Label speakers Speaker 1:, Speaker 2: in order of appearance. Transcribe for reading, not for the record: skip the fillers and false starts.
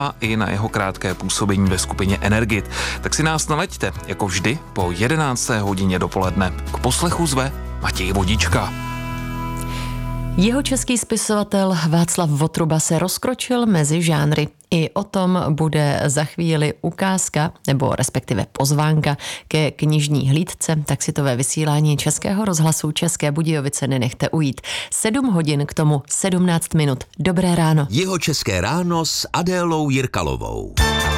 Speaker 1: a i na jeho krátké působení ve skupině Energit. Tak si nás nalaďte, jako vždy, po 11. hodině dopoledne. K poslechu zve Matěj Vodička.
Speaker 2: Jihočeský spisovatel Václav Votruba se rozkročil mezi žánry. I o tom bude za chvíli ukázka, nebo respektive pozvánka ke knižní hlídce, tak si to ve vysílání Českého rozhlasu České Budějovice nenechte ujít. 7 hodin k tomu 17 minut. Dobré ráno.
Speaker 3: Jihočeské ráno s Adélou Jirkalovou.